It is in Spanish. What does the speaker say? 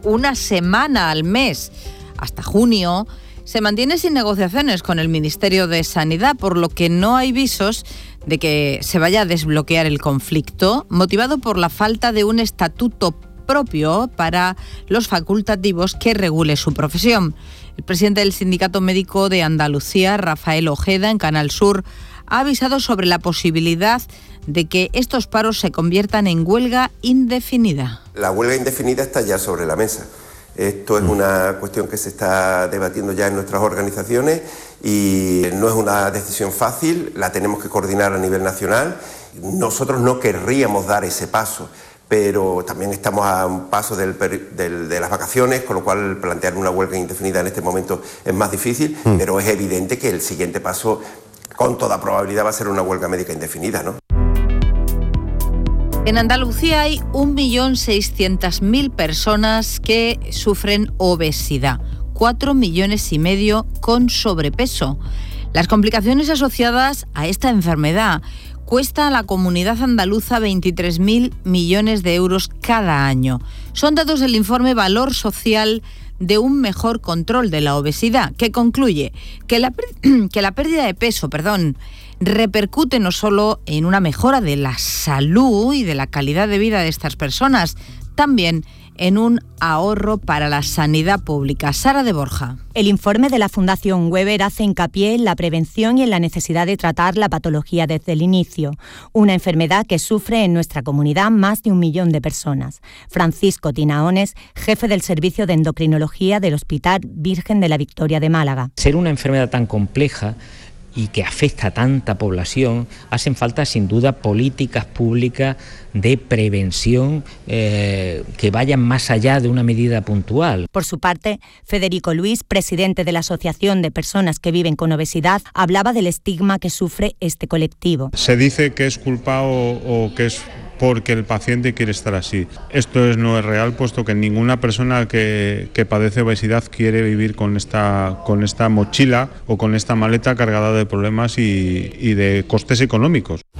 una semana al mes. Hasta junio se mantiene sin negociaciones con el Ministerio de Sanidad, por lo que no hay visos de que se vaya a desbloquear el conflicto, motivado por la falta de un estatuto propio para los facultativos que regule su profesión. El presidente del Sindicato Médico de Andalucía, Rafael Ojeda, en Canal Sur, ha avisado sobre la posibilidad de que estos paros se conviertan en huelga indefinida. La huelga indefinida está ya sobre la mesa. Esto es una cuestión que se está debatiendo ya en nuestras organizaciones y no es una decisión fácil, la tenemos que coordinar a nivel nacional. Nosotros no querríamos dar ese paso, pero también estamos a un paso de las vacaciones, con lo cual plantear una huelga indefinida en este momento es más difícil, pero es evidente que el siguiente paso, con toda probabilidad, va a ser una huelga médica indefinida, ¿no? En Andalucía hay 1.600.000 personas que sufren obesidad, 4,5 millones con sobrepeso. Las complicaciones asociadas a esta enfermedad cuesta a la comunidad andaluza 23.000 millones de euros cada año. Son datos del informe Valor Social de un mejor control de la obesidad, que concluye que la pérdida de peso, repercute no solo en una mejora de la salud y de la calidad de vida de estas personas, también en un ahorro para la sanidad pública. Sara de Borja. El informe de la Fundación Weber hace hincapié en la prevención y en la necesidad de tratar la patología desde el inicio, una enfermedad que sufre en nuestra comunidad más de 1 millón de personas. Francisco Tinaones, jefe del Servicio de Endocrinología del Hospital Virgen de la Victoria de Málaga. Ser una enfermedad tan compleja y que afecta a tanta población, hacen falta sin duda políticas públicas de prevención que vayan más allá de una medida puntual. Por su parte, Federico Luis, presidente de la Asociación de Personas que Viven con Obesidad, hablaba del estigma que sufre este colectivo. Se dice que es culpa o que es porque el paciente quiere estar así. Esto no es real, puesto que ninguna persona que padece obesidad quiere vivir con esta mochila o con esta maleta cargada de problemas y de costes económicos.